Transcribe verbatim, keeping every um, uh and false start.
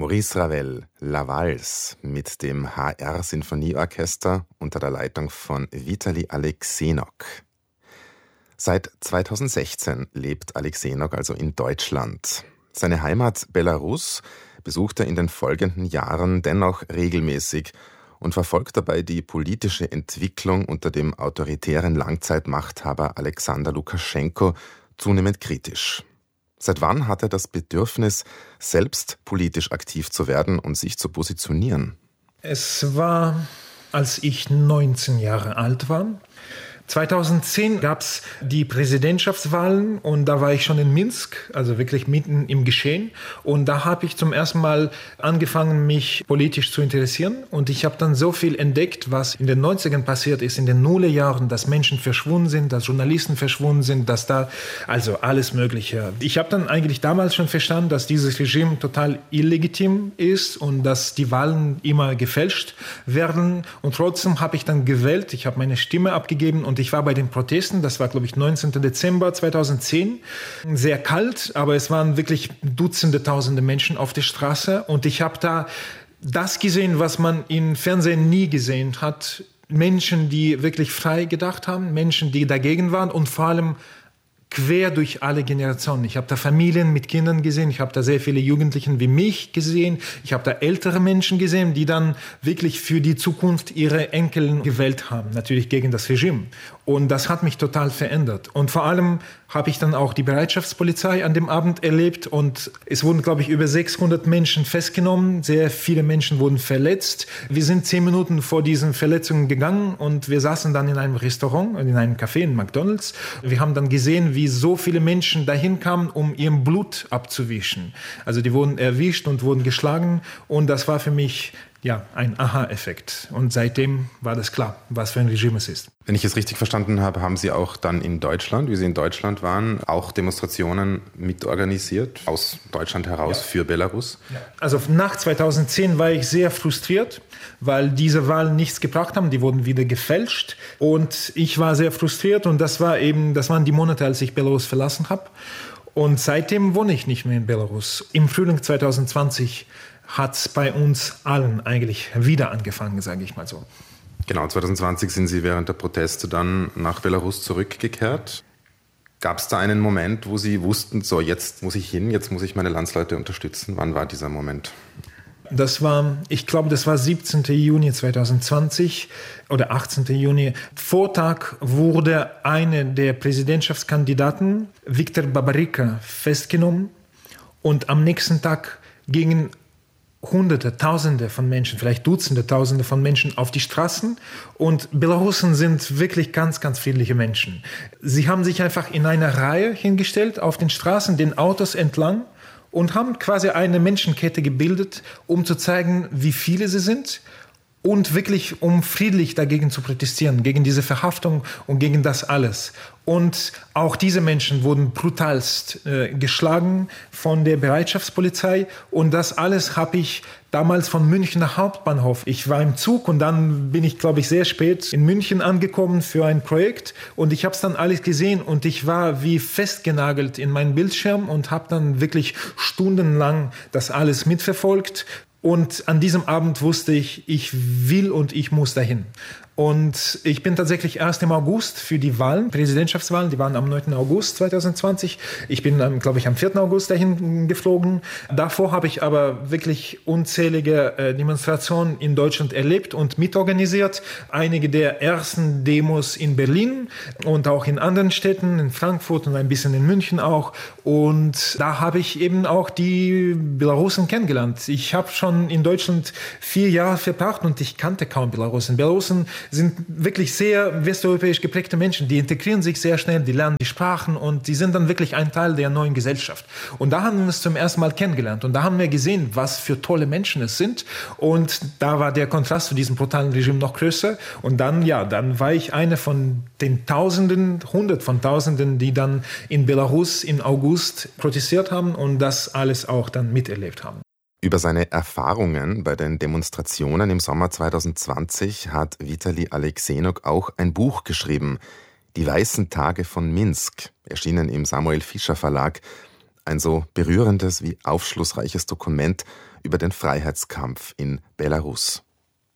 Maurice Ravel, La Valse mit dem H R-Sinfonieorchester unter der Leitung von Witali Alexenok. Seit zweitausendsechzehn lebt Alexenok also in Deutschland. Seine Heimat Belarus besucht er in den folgenden Jahren dennoch regelmäßig und verfolgt dabei die politische Entwicklung unter dem autoritären Langzeitmachthaber Alexander Lukaschenko zunehmend kritisch. Seit wann hat er das Bedürfnis, selbst politisch aktiv zu werden und sich zu positionieren? Es war, als ich neunzehn Jahre alt war. zweitausendzehn gab es die Präsidentschaftswahlen und da war ich schon in Minsk, also wirklich mitten im Geschehen. Und da habe ich zum ersten Mal angefangen, mich politisch zu interessieren. Und ich habe dann so viel entdeckt, was in den neunzigern passiert ist, in den Nullerjahren, dass Menschen verschwunden sind, dass Journalisten verschwunden sind, dass da, also alles Mögliche. Ich habe dann eigentlich damals schon verstanden, dass dieses Regime total illegitim ist und dass die Wahlen immer gefälscht werden. Und trotzdem habe ich dann gewählt, ich habe meine Stimme abgegeben und Und ich war bei den Protesten, das war, glaube ich, neunzehnten Dezember zweitausendzehn. Sehr kalt, aber es waren wirklich Dutzende, Tausende Menschen auf der Straße. Und ich habe da das gesehen, was man im Fernsehen nie gesehen hat. Menschen, die wirklich frei gedacht haben, Menschen, die dagegen waren und vor allem quer durch alle Generationen. Ich habe da Familien mit Kindern gesehen, ich habe da sehr viele Jugendlichen wie mich gesehen, ich habe da ältere Menschen gesehen, die dann wirklich für die Zukunft ihre Enkel gewählt haben, natürlich gegen das Regime. Und das hat mich total verändert. Und vor allem habe ich dann auch die Bereitschaftspolizei an dem Abend erlebt und es wurden, glaube ich, über sechshundert Menschen festgenommen, sehr viele Menschen wurden verletzt. Wir sind zehn Minuten vor diesen Verletzungen gegangen und wir saßen dann in einem Restaurant, in einem Café, in McDonald's. Wir haben dann gesehen, wie so viele Menschen dahin kamen, um ihrem Blut abzuwischen. Also die wurden erwischt und wurden geschlagen und das war für mich ja, ein Aha-Effekt. Und seitdem war das klar, was für ein Regime es ist. Wenn ich es richtig verstanden habe, haben Sie auch dann in Deutschland, wie Sie in Deutschland waren, auch Demonstrationen mitorganisiert, aus Deutschland heraus ja. für Belarus? Ja. Also nach zweitausendzehn war ich sehr frustriert, weil diese Wahlen nichts gebracht haben, die wurden wieder gefälscht. Und ich war sehr frustriert und das war eben, das waren die Monate, als ich Belarus verlassen habe. Und seitdem wohne ich nicht mehr in Belarus. Im Frühling zweitausendzwanzig hat es bei uns allen eigentlich wieder angefangen, sage ich mal so. Genau, zweitausendzwanzig sind Sie während der Proteste dann nach Belarus zurückgekehrt. Gab es da einen Moment, wo Sie wussten, so jetzt muss ich hin, jetzt muss ich meine Landsleute unterstützen? Wann war dieser Moment? Das war, ich glaube, das war siebzehnten Juni zweitausendzwanzig oder achtzehnten Juni. Vortag wurde eine der Präsidentschaftskandidaten, Viktor Babarika, festgenommen und am nächsten Tag gingen Hunderte, Tausende von Menschen, vielleicht Dutzende, Tausende von Menschen auf die Straßen. Und Belarusen sind wirklich ganz, ganz friedliche Menschen. Sie haben sich einfach in einer Reihe hingestellt auf den Straßen, den Autos entlang und haben quasi eine Menschenkette gebildet, um zu zeigen, wie viele sie sind. Und wirklich, um friedlich dagegen zu protestieren, gegen diese Verhaftung und gegen das alles. Und auch diese Menschen wurden brutalst äh, geschlagen von der Bereitschaftspolizei. Und das alles habe ich damals von Münchner Hauptbahnhof. Ich war im Zug und dann bin ich, glaube ich, sehr spät in München angekommen für ein Projekt. Und ich habe es dann alles gesehen und ich war wie festgenagelt in meinen Bildschirm und habe dann wirklich stundenlang das alles mitverfolgt. Und an diesem Abend wusste ich, ich will und ich muss dahin. Und ich bin tatsächlich erst im August für die Wahlen, Präsidentschaftswahlen, die waren am neunten August zweitausendzwanzig. Ich bin, glaube ich, am vierten August dahin geflogen. Davor habe ich aber wirklich unzählige äh, Demonstrationen in Deutschland erlebt und mitorganisiert. Einige der ersten Demos in Berlin und auch in anderen Städten, in Frankfurt und ein bisschen in München auch. Und da habe ich eben auch die Belarusen kennengelernt. Ich habe schon in Deutschland vier Jahre verbracht und ich kannte kaum Belarusen. Belarusen sind wirklich sehr westeuropäisch geprägte Menschen. Die integrieren sich sehr schnell, die lernen die Sprachen und die sind dann wirklich ein Teil der neuen Gesellschaft. Und da haben wir uns zum ersten Mal kennengelernt und da haben wir gesehen, was für tolle Menschen es sind. Und da war der Kontrast zu diesem brutalen Regime noch größer. Und dann, ja, dann war ich eine von den Tausenden, hundert von Tausenden, die dann in Belarus im August protestiert haben und das alles auch dann miterlebt haben. Über seine Erfahrungen bei den Demonstrationen im Sommer zweitausendzwanzig hat Witali Alexenok auch ein Buch geschrieben, Die weißen Tage von Minsk, erschienen im Samuel Fischer Verlag. Ein so berührendes wie aufschlussreiches Dokument über den Freiheitskampf in Belarus.